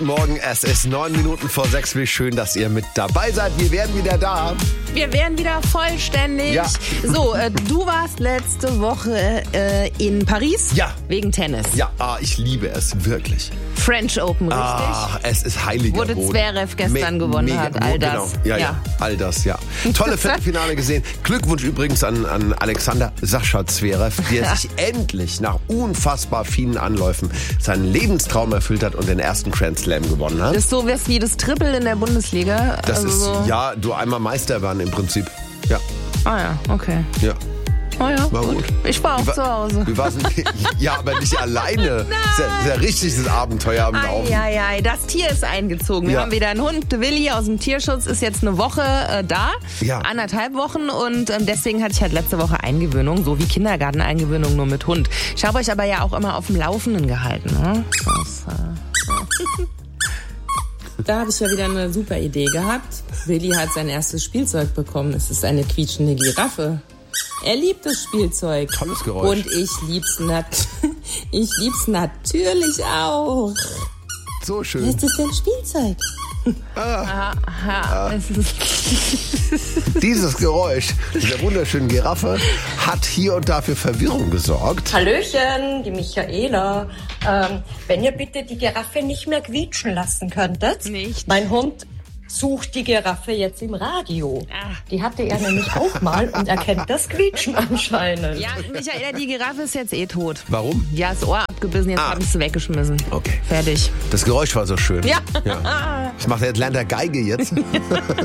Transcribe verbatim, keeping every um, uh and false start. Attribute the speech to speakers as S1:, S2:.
S1: Guten Morgen, es ist neun Minuten vor sechs. Wie schön, dass ihr mit dabei seid. Wir werden wieder da.
S2: Wir werden wieder vollständig.
S1: Ja.
S2: So, äh, du warst letzte Woche äh, in Paris.
S1: Ja.
S2: Wegen Tennis.
S1: Ja, ah, ich liebe es, wirklich.
S2: French Open, richtig?
S1: Ah, es ist heiliger
S2: Wo der
S1: Boden.
S2: Zverev gestern gewonnen
S1: mega,
S2: hat, all das.
S1: Genau. Ja, ja,
S2: Ja.
S1: all das, ja. Tolle Viertelfinale gesehen. Glückwunsch übrigens an, an Alexander Sascha Zverev, der sich endlich nach unfassbar vielen Anläufen seinen Lebenstraum erfüllt hat und den ersten Grand Slam gewonnen hat.
S2: Das ist so was wie das Triple in der Bundesliga.
S1: Das
S2: also
S1: ist,
S2: so.
S1: ja, du einmal Meister waren im Prinzip. Ja,
S2: Ah ja, okay.
S1: ja.
S2: Oh ja,
S1: War gut.
S2: Ich war auch
S1: Wie
S2: zu Hause.
S1: Wie war's denn? Ja, aber nicht alleine. Das ist ja, das ist ja richtig das Abenteuer am Laufen.
S2: Eieiei, das Tier ist eingezogen. Wir
S1: Ja.
S2: haben wieder einen Hund. Willi aus dem Tierschutz ist jetzt eine Woche äh, da.
S1: Ja.
S2: Anderthalb Wochen. Und ähm, deswegen hatte ich halt letzte Woche Eingewöhnung. So wie Kindergarteneingewöhnung, nur mit Hund. Ich habe euch aber ja auch immer auf dem Laufenden gehalten. Ne? Das, äh, Da habe ich ja wieder eine super Idee gehabt. Willi hat sein erstes Spielzeug bekommen. Es ist eine quietschende Giraffe. Er liebt das Spielzeug.
S1: Tolles Geräusch.
S2: Und ich lieb's, nat ich lieb's natürlich auch.
S1: So schön.
S2: Was ist denn Spielzeug? Ah. Aha, es ist
S1: Dieses Geräusch dieser wunderschönen Giraffe hat hier und da für Verwirrung gesorgt.
S3: Hallöchen, die Michaela. Ähm, wenn ihr bitte die Giraffe nicht mehr quietschen lassen könntet.
S2: Nicht.
S3: Mein Hund sucht die Giraffe jetzt im Radio.
S2: Ah.
S3: Die hatte er nämlich auch mal und er kennt das Quietschen anscheinend.
S2: Ja, Michaela, die Giraffe ist jetzt eh tot.
S1: Warum?
S2: Ja, das Ohr abgebissen, jetzt
S1: Ah.
S2: habe ich sie weggeschmissen.
S1: Okay.
S2: Fertig.
S1: Das Geräusch war so schön.
S2: Ja.
S1: ja. Das macht der Atlanta Geige jetzt.